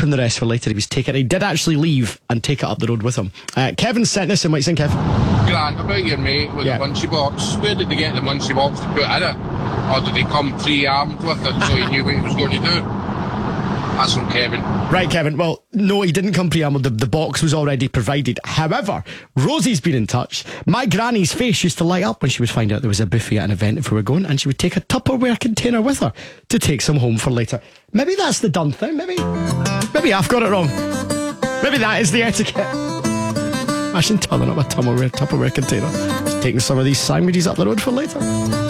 keeping the rest for later. He did actually leave and take it up the road with him. Kevin sent this in. What you saying, Kev? Grant, about your mate with the munchie box. Where did they get the munchie box to put in it? Or did he come pre-armed with it so he knew what he was going to do? That's from Kevin. Right, Kevin. Well, no, he didn't come pre-armed. The box was already provided. However, Rosie's been in touch. My granny's face used to light up when she would find out there was a buffet at an event if we were going, and she would take a Tupperware container with her to take some home for later. Maybe that's the done thing. Maybe I've got it wrong. Maybe that is the etiquette. Imagine turning up a Tupperware container, just taking some of these sandwiches up the road for later.